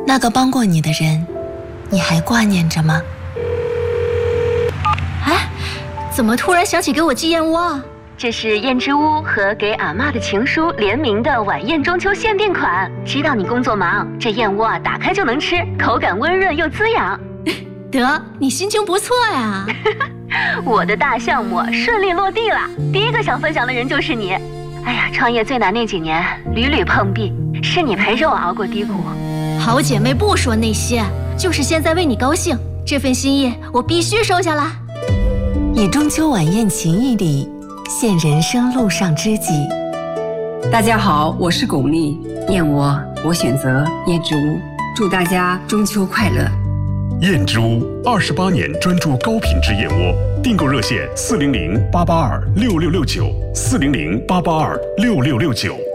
那个帮过你的人，你还挂念着吗？ 哎，怎么突然想起给我寄燕窝啊？ 这是燕之屋和给阿嬷的情书联名的晚宴中秋限定款。知道你工作忙，这燕窝打开就能吃，口感温润又滋养。 得，你心情不错呀。 我的大项目顺利落地了，第一个想分享的人就是你。哎呀，创业最难那几年，屡屡碰壁，是你陪着我熬过低谷。 好姐妹不说那些，就是现在为你高兴，这份心意我必须收下来。 以中秋晚宴情谊礼，献人生路上知己。 大家好，我是巩俐，燕窝我选择燕之屋，祝大家中秋快乐。 燕之屋28年专注高品质燕窝，订购热线400-882-6669，400-882-6669。